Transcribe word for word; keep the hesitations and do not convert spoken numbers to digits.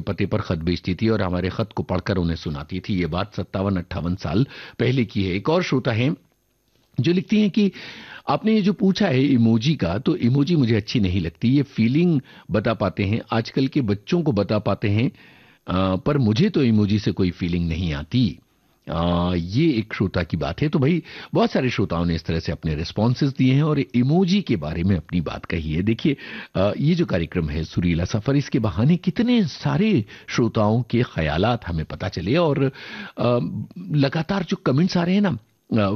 पते पर खत भेजती थी और हमारे खत को पढ़कर उन्हें सुनाती थी। ये बात सत्तावन अट्ठावन साल पहले की है। एक और श्रोता है जो लिखती हैं कि आपने ये जो पूछा है इमोजी का, तो इमोजी मुझे अच्छी नहीं लगती। ये फीलिंग बता पाते हैं, आजकल के बच्चों को बता पाते हैं, आ, पर मुझे तो इमोजी से कोई फीलिंग नहीं आती। आ, ये एक श्रोता की बात है। तो भाई बहुत सारे श्रोताओं ने इस तरह से अपने रिस्पॉन्सेज दिए हैं और इमोजी के बारे में अपनी बात कही है। देखिए, आ, ये जो कार्यक्रम है सुरीला सफर, इसके बहाने कितने सारे श्रोताओं के ख्यालात हमें पता चले और आ, लगातार जो कमेंट्स आ रहे हैं ना